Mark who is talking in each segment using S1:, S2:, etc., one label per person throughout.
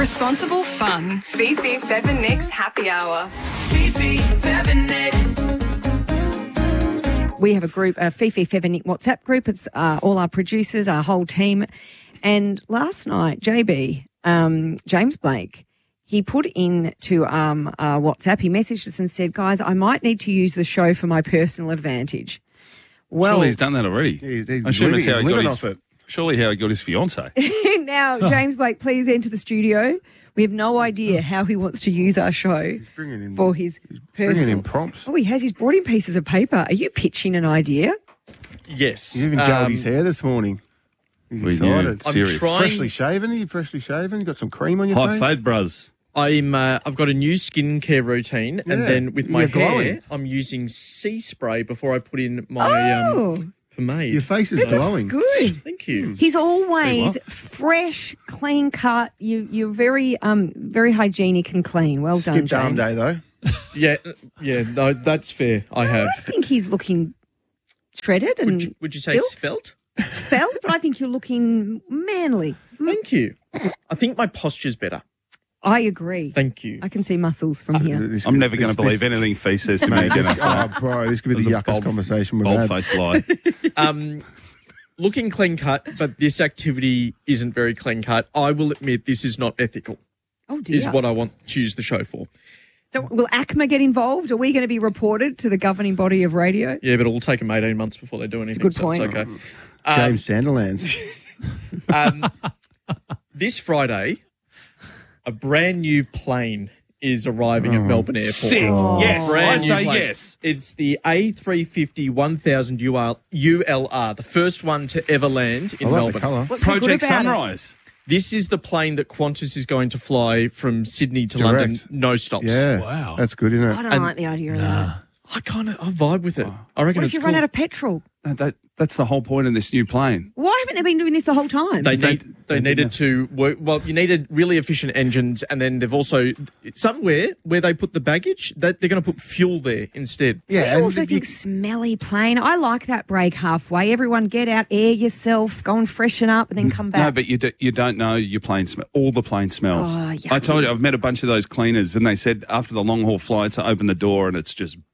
S1: Responsible fun. Fifi, Fev and Nick's Happy Hour.
S2: Fifi, Fev and Nick.
S3: We have a group, a Fifi, Fev and Nick WhatsApp group. It's all our producers, our whole team. And last night, JB, James Blake, he put in to WhatsApp, he messaged us and said, guys, I might need to use the show for my personal advantage. Well,
S4: Surely he's done that already.
S5: He's
S4: I assume it's how he got
S5: living
S4: his,
S5: off it.
S4: surely how he got his fiancée.
S3: now, James Blake, please enter the studio. We have no idea how he wants to use our show
S5: bringing in-
S3: for his personal.
S5: Bringing in prompts.
S3: Oh, he has. He's brought in pieces of paper. Are you pitching an idea?
S6: Yes.
S5: He even gelled his hair this morning. He's
S4: We knew.
S5: excited.
S4: Serious.
S6: trying-
S5: Freshly shaven? Are you freshly shaven? You got some cream on your
S4: High
S5: face?
S4: fade, bruz.
S6: I've got a new skincare routine, and
S5: Yeah,
S6: then with my
S5: you're
S6: hair,
S5: glowing.
S6: I'm using sea spray before I put in my
S3: Oh,
S6: pomade.
S5: Your face is
S3: that looks
S5: glowing.
S3: good.
S6: Thank you.
S3: He's always
S4: See
S3: fresh, clean cut. You're very very hygienic and clean. Well done,
S5: Skipped arm
S3: James.
S5: day, though.
S6: Yeah, no, that's fair. I have.
S3: I think he's looking shredded and
S6: Would you say
S3: built?
S6: svelte?
S3: felt, but I think you're looking manly.
S6: Thank you. I think my posture's better.
S3: I agree.
S6: Thank you.
S3: I can see muscles from here.
S5: This-
S4: I'm never going to
S5: this-
S4: believe anything Fee says to me
S5: Mate,
S4: again.
S5: this, oh, bro, this could be the
S4: That was a
S5: yuckest conversation we've had.
S4: Bold-faced lie.
S6: Looking clean cut, but this activity isn't very clean cut. I will admit this is not ethical,
S3: Oh dear.
S6: is what I want to use the show for.
S3: Will ACMA get involved? Are we going to be reported to the governing body of radio?
S6: Yeah, but it will take them 18 months before they do anything.
S3: good
S6: so
S3: point.
S6: It's okay.
S5: James Sanderlands.
S6: This Friday, a brand new plane is arriving at Melbourne Airport.
S4: Sick. Yes. I
S6: Brand new
S4: say
S6: plane.
S4: yes.
S6: It's the A350 1000 ULR, the first one to ever land in
S5: I like
S6: Melbourne.
S5: the colour.
S3: What's so good
S4: Project
S3: about it?
S4: Sunrise.
S6: This is the plane that Qantas is going to fly from Sydney to
S5: Direct.
S6: London, no stops.
S5: Yeah.
S7: Wow.
S5: That's good, isn't
S3: I
S5: it?
S3: don't like the idea of that.
S6: I vibe with it. I reckon
S3: What if
S6: it's
S3: you
S6: cool.
S3: run out of petrol?
S4: That's the whole point of this new plane.
S3: Why haven't they been doing this the whole time?
S6: They needed to work. Well, you needed really efficient engines, and then they've also somewhere where they put the baggage, that they're going to put fuel there instead.
S5: Yeah.
S3: I
S5: and
S3: also
S5: you-
S3: think smelly plane. I like that break halfway. Everyone get out, air yourself, go and freshen up, and then come back.
S4: No, but you don't know your plane smell. All the plane smells.
S3: Oh,
S4: I
S3: yucky.
S4: told you, I've met a bunch of those cleaners, and they said after the long haul flights, I open the door and it's just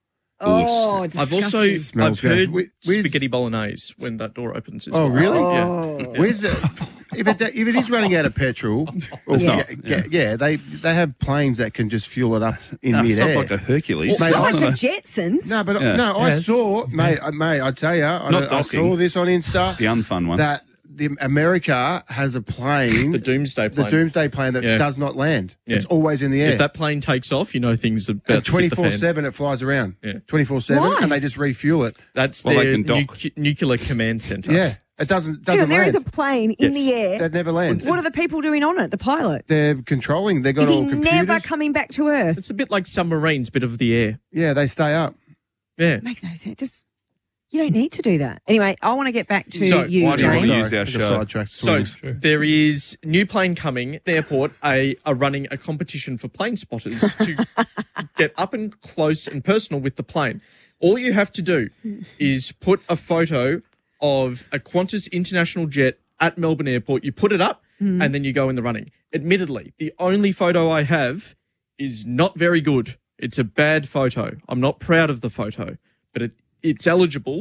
S3: oh,
S6: I've also
S3: disgusting.
S5: Smells
S6: I've heard
S5: gross.
S6: spaghetti bolognese when that door opens. As
S5: Oh,
S6: well.
S5: really?
S6: Yeah.
S5: With if it is running out of petrol,
S4: It's
S3: Yes.
S4: not.
S5: they have planes that can just fuel it up in
S4: No, it's
S5: midair.
S4: not like a Hercules.
S5: Mate,
S3: It's like
S5: also-
S3: the Jetsons.
S5: No, but
S4: Yeah.
S5: no, I saw, mate. I tell you, I
S4: docking.
S5: saw this on Insta.
S4: the unfun one.
S5: That America has a plane,
S6: The Doomsday
S5: the
S6: plane.
S5: Doomsday plane that
S6: Yeah.
S5: does not land.
S6: Yeah.
S5: It's always in the air.
S6: If that plane takes off, you know things are about
S5: And
S6: to hit the fan.
S5: 24/7 it flies around.
S6: Yeah.
S5: 24/7,
S3: Why?
S5: and they just refuel it.
S6: That's
S4: Well, they
S6: their
S4: can dock.
S6: nuclear command center.
S5: Yeah, it doesn't
S3: Hang on, there
S5: land.
S3: is a plane in the air.
S5: That never lands.
S3: What are the people doing on it? The pilot?
S5: They're controlling. They've got
S3: Is he
S5: all computers.
S3: never coming back to Earth?
S6: It's a bit like submarines, bit of the air.
S5: Yeah, they stay up.
S6: Yeah.
S3: Makes no sense. You don't need to do that. Anyway, I want to get back to
S6: So,
S3: you,
S4: why do you want
S3: James.
S4: to use our
S5: I got
S4: show?
S5: sidetracked.
S6: So
S5: Swings.
S6: there is new plane coming. The airport are running a competition for plane spotters to get up and close and personal with the plane. All you have to do is put a photo of a Qantas international jet at Melbourne Airport. You put it up and then you go in the running. Admittedly, the only photo I have is not very good. It's a bad photo. I'm not proud of the photo, but it's eligible.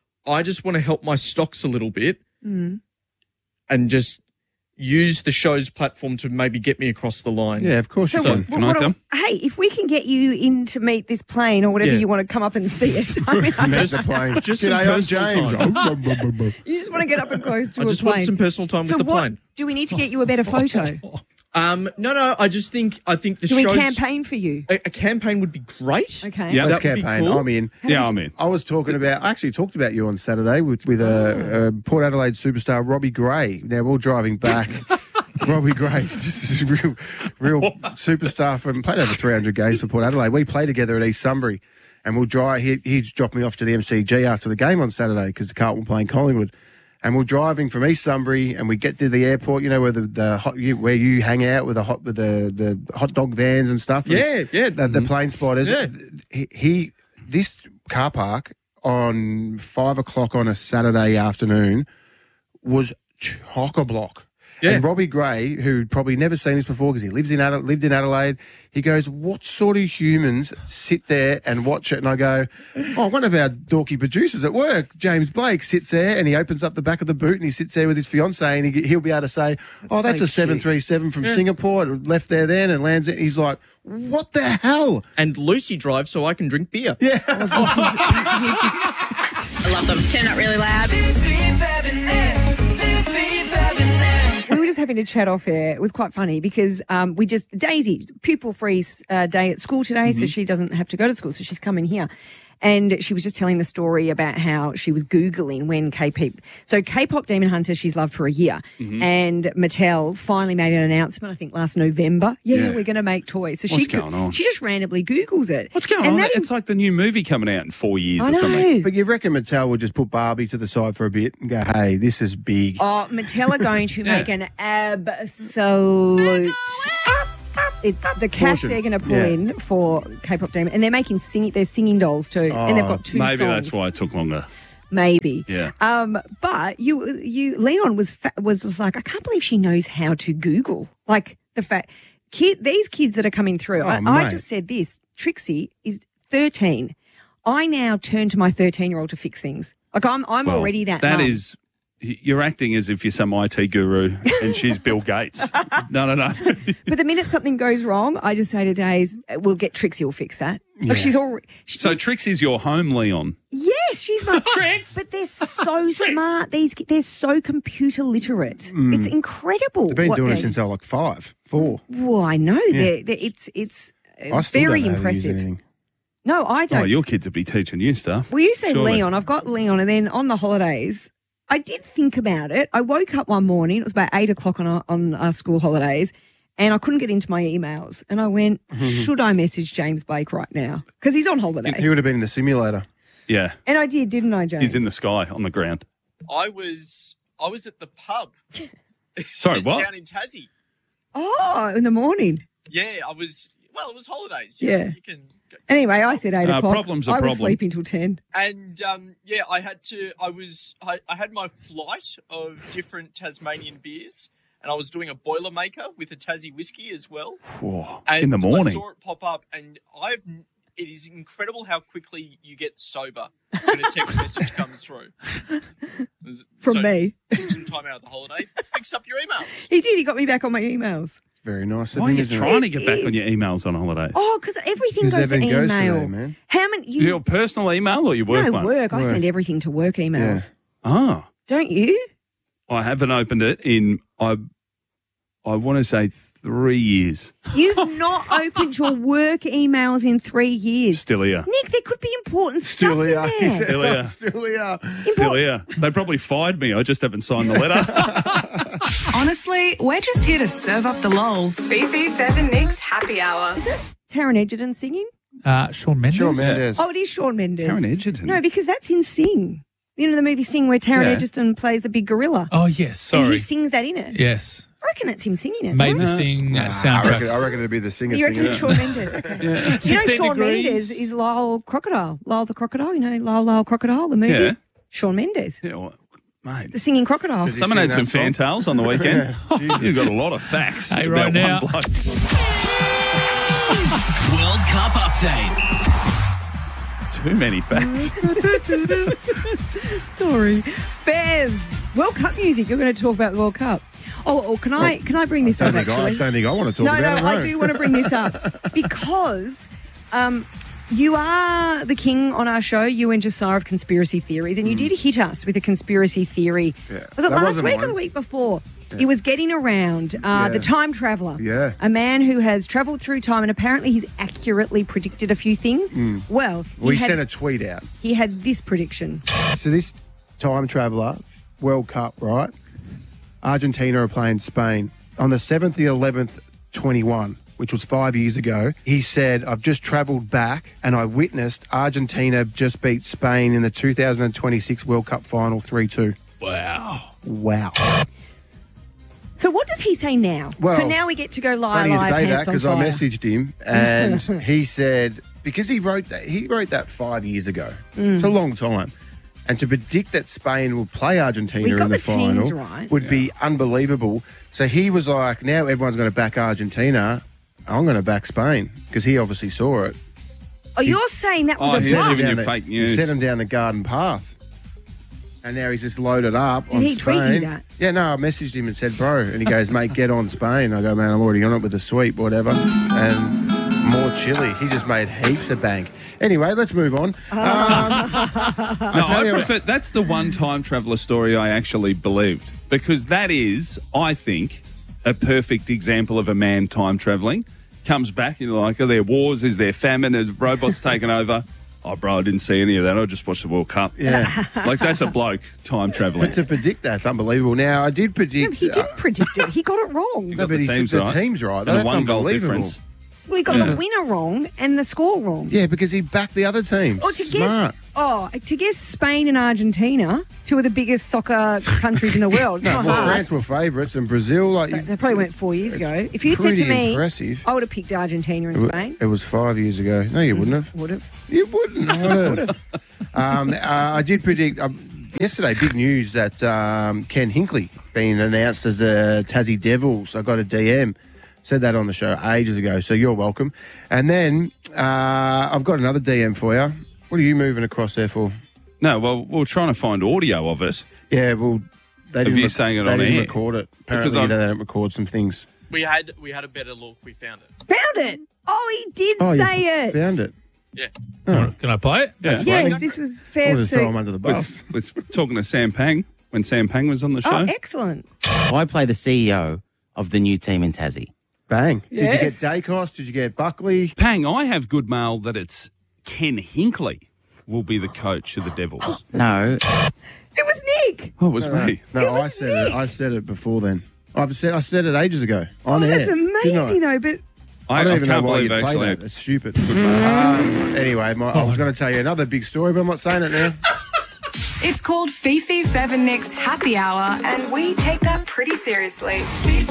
S6: I just want to help my stocks a little bit and just use the show's platform to maybe get me across the line.
S5: Yeah, of course you
S3: So
S5: can.
S4: Can I tell?
S3: Hey, if we can get you in to meet this plane or whatever
S6: Yeah.
S3: you want to come up and see it, I mean, I
S5: That's
S3: just,
S5: the plane.
S6: just some
S5: G'day, I'm
S6: personal
S5: James.
S3: you just want to get up and close to
S6: I
S3: a
S6: just
S3: plane.
S6: want some personal time
S3: so
S6: with the
S3: what,
S6: plane.
S3: do we need to get you a better photo?
S6: No, I think the
S3: Do we
S6: show's...
S3: campaign for you?
S6: A campaign would be great.
S3: Okay.
S4: Yeah.
S5: Let's
S6: That would be
S5: campaign.
S6: cool.
S5: I'm in.
S4: Yeah, I'm in.
S5: I was talking about. I actually talked about you on Saturday with Port Adelaide superstar Robbie Gray. Now we're all driving back. Robbie Gray, just this real superstar from played over 300 games for Port Adelaide. We play together at East Sunbury, and we'll drive. He dropped me off to the MCG after the game on Saturday because the Carlton were playing Collingwood. And we're driving from East Sunbury, and we get to the airport. You know where where you hang out with the hot dog vans and stuff.
S6: Yeah, yeah.
S5: The plane spotters.
S6: Yeah.
S5: This car park on 5 o'clock on a Saturday afternoon was chock-a-block.
S6: Yeah.
S5: And Robbie Gray, who'd probably never seen this before because he lived in Adelaide, he goes, what sort of humans sit there and watch it? And I go, one of our dorky producers at work, James Blake, sits there and he opens up the back of the boot and he sits there with his fiancée and he'll be able to say, that's
S3: so
S5: a 737 from Singapore. It left there then and lands it. He's like, what the hell?
S6: And Lucy drives so I can drink beer.
S5: Yeah.
S7: I love them. Turn up really loud.
S3: We were just having a chat off air. It was quite funny because Daisy, pupil-free day at school today, so she doesn't have to go to school, so she's coming here. And she was just telling the story about how she was Googling when K-pop Demon Hunter, she's loved for a year. And Mattel finally made an announcement, I think last November. Yeah. We're going to make toys. So
S4: What's going on?
S3: She just randomly Googles it.
S4: What's going on? It's like the new movie coming out in 4 years or something.
S5: But you reckon Mattel would just put Barbie to the side for a bit and go, hey, this is big.
S3: Oh, Mattel are going to make an absolute... the cash they're going to pull in for K-pop Demon, and they're making they're singing dolls too, and they've got 2 songs.
S4: Maybe that's why it took longer.
S3: Maybe.
S4: Yeah.
S3: But Leon was like, I can't believe she knows how to Google. Like the fact, these kids that are coming through. I just said this. Trixie is 13. I now turn to my 13-year-old to fix things. Like I'm already that.
S4: That
S3: mum.
S4: is. You're acting as if you're some IT guru and she's Bill Gates. No.
S3: But the minute something goes wrong, I just say to Days, we'll get Trixie will fix that. Like she's already.
S4: So Trixie's your home, Leon.
S3: Yes, she's my
S4: Trix.
S3: But they're so smart. They're so computer literate. It's incredible.
S5: They've been doing it since they were like 5, 4.
S3: Well, I know. It's
S5: I still
S3: very
S5: don't know how to use
S3: impressive.
S5: anything.
S3: No, I don't.
S4: Oh, your kids would be teaching you stuff.
S3: Well, you say
S4: Surely.
S3: Leon. I've got Leon, and then on the holidays, I did think about it. I woke up one morning. It was about 8 o'clock on our school holidays, and I couldn't get into my emails. And I went, should I message James Blake right now? Because he's on holiday.
S5: He would have been in the simulator.
S4: Yeah.
S3: And I did, didn't I, James?
S4: He's in the sky on the ground.
S6: I was at the pub.
S4: Sorry, what?
S6: Down in Tassie.
S3: Oh, in the morning.
S6: Yeah, it was holidays.
S3: Yeah.
S6: You can.
S3: Anyway, I said 8 o'clock.
S4: Problem's a
S3: I was
S4: problem.
S3: sleeping till 10.
S6: And I had my flight of different Tasmanian beers, and I was doing a Boilermaker with a Tassie whiskey as well.
S4: Whoa.
S6: And
S4: In the morning.
S6: I saw it pop up, and it is incredible how quickly you get sober when a text message comes through.
S3: From me.
S6: Took some time out of the holiday, fixed up your emails.
S3: He did. He got me back on my emails.
S5: Very nice.
S4: Why are you
S5: isn't it?
S4: trying to get back
S3: is.
S4: on your emails on holidays?
S3: Oh, because everything
S5: Because
S3: goes to
S5: everything goes to
S3: email.
S5: there, man.
S3: How many?
S4: Your personal email or your work
S3: no,
S4: one?
S3: work. I
S5: Work.
S3: send everything to work emails.
S4: Oh.
S3: Don't you?
S4: I haven't opened it in, I want to say 3 years.
S3: You've not opened your work emails in 3 years.
S4: Still here.
S3: Nick, there could be important
S5: Still
S3: stuff
S5: here.
S3: in
S5: He
S3: there.
S5: said,
S4: Still here.
S5: Still here.
S4: Still here. They probably fired me. I just haven't signed the letter.
S1: Honestly, we're just here to serve up the lols. Fifi, Fev and Nick's happy hour.
S3: Taron Egerton singing?
S8: Shawn Mendes.
S5: Shawn Mendes.
S3: Oh, it is Shawn Mendes.
S4: Taron Egerton.
S3: No, because that's in Sing. You know the movie Sing where Taron
S4: Yeah.
S3: Egerton plays the big gorilla?
S8: Oh, yes.
S3: And
S8: Sorry.
S3: he sings that in it.
S8: Yes.
S3: I reckon that's him singing it.
S8: Made
S3: right?
S8: the Sing
S5: I
S8: soundtrack.
S5: reckon it'd be the singer.
S3: You reckon it's Shawn Mendes? Okay. You know
S8: 16
S3: Shawn
S8: degrees.
S3: Mendes is Lyle Crocodile. Lyle the Crocodile, you know Lyle Crocodile, the movie?
S4: Yeah.
S3: Shawn Mendes,
S4: Yeah, well, mate.
S3: the singing crocodile.
S5: Does he
S4: Someone
S5: sing
S4: had some
S5: that song?
S4: fantails on the weekend.
S5: Jesus.
S4: You've got a lot of facts
S8: Hey,
S4: about
S8: right now.
S4: one bloke.
S2: World Cup update.
S4: Too many facts.
S3: Sorry. Bev, World Cup music. You're going to talk about the World Cup. Oh, can I bring this
S5: I
S3: up,
S5: don't
S3: actually?
S5: think I want to talk
S3: No,
S5: about it.
S3: I do want to bring this up because you are the king on our show, you and Josiah of Conspiracy Theories, and you did hit us with a conspiracy theory.
S5: Yeah.
S3: Was it
S5: That
S3: last
S5: wasn't
S3: week or
S5: mine.
S3: the week before? He was getting around the time traveller.
S5: Yeah.
S3: A man who has travelled through time and apparently he's accurately predicted a few things. Well,
S5: We sent a tweet out.
S3: he had this prediction.
S5: So this time traveller, World Cup, right? Argentina are playing Spain. On the 7th, the 11th, 21, which was 5 years ago, he said, I've just travelled back and I witnessed Argentina just beat Spain in the 2026 World Cup final 3-2.
S8: Wow.
S5: Wow.
S3: So what does he say now?
S5: Well,
S3: so now we get to go live.
S5: Funny you say that
S3: pants on
S5: because I
S3: fire.
S5: messaged him and he said, because he wrote that 5 years ago. It's a long time. And to predict that Spain will play Argentina
S3: We got
S5: in the
S3: the teams
S5: final
S3: right.
S5: would be unbelievable. So he was like, now everyone's going to back Argentina. I'm going to back Spain because he obviously saw it.
S3: Oh, you're saying that was
S4: Oh,
S3: a
S4: he's
S3: bluff?
S4: giving you
S5: Down the-
S4: fake
S5: He
S4: news.
S5: sent him down the garden path. And now he's just loaded up
S3: Did
S5: on
S3: he tweet you
S5: Spain.
S3: that?
S5: Yeah, no, I messaged him and said, bro. And he goes, mate, get on Spain. I go, man, I'm already on it with the sweep, whatever. And more chili. He just made heaps of bank. Anyway, let's move on.
S4: I prefer, that's the one time traveller story I actually believed because that is, I think, a perfect example of a man time travelling. Comes back, you're like, are there wars? Is there famine? Is robots taken over? Oh, bro, I didn't see any of that. I just watched the World Cup.
S5: Yeah.
S4: Like, that's a bloke time travelling.
S5: But to predict that's unbelievable. Now, I did
S3: No,
S5: predict...
S3: he didn't predict it. He got it wrong.
S5: no, but he said the team's right.
S4: And a
S5: That's
S4: one-goal
S5: unbelievable.
S4: difference.
S3: Well, he got the winner wrong and the score wrong.
S5: Yeah, because he backed the other team.
S3: Or to
S5: Smart.
S3: guess Spain and Argentina, two of the biggest soccer countries in the world. It's
S5: No,
S3: not
S5: well,
S3: hard.
S5: France were favourites and Brazil, like...
S3: They probably went 4 years ago. If you'd said to
S5: pretty
S3: me,
S5: impressive.
S3: I would have picked Argentina and Spain.
S5: It was 5 years ago. No, you wouldn't have.
S3: Would have.
S5: You wouldn't have. I did predict yesterday. Big news that Ken Hinkley been announced as the Tassie Devils. I got a DM. Said that on the show ages ago. So you're welcome. And then I've got another DM for you. What are you moving across there for?
S4: No, well, we're trying to find audio of it.
S5: Yeah, well, they didn't.
S4: you saying it
S5: they
S4: on
S5: didn't
S4: air?
S5: record it.
S4: Because
S5: Apparently,
S4: I've-
S5: they don't record some things.
S6: We had a better look. We found it.
S3: Found it. Oh, he did
S5: Oh,
S3: say
S5: you
S3: it.
S5: found it.
S6: Yeah.
S8: Can I play it?
S4: Yeah.
S3: Yes, this was fair.
S5: We'll just throw them under the bus.
S4: Was talking to Sam Pang when Sam Pang was on the show.
S3: Oh, excellent.
S9: I play the CEO of the new team in Tassie.
S5: Bang. Did you
S3: Yes.
S5: get Dacos? Did you get Buckley?
S4: Pang, I have good mail that it's Ken Hinkley will be the coach of the Devils.
S9: No,
S3: It was Nick.
S4: Oh, it was me.
S5: No, I
S3: was
S5: said it.
S3: Nick.
S5: I said it before then. I said it ages ago on
S3: Oh,
S5: air.
S3: that's
S5: didn't I?
S3: amazing, though. But
S5: I don't even know
S4: can't
S5: why
S4: believe
S5: you play
S4: actually.
S5: that. It's stupid. Anyway, I was going to tell you another big story, but I'm not saying it now.
S1: It's called Fifi, Fev and Nick's Happy Hour, and we take that pretty seriously. Fifi,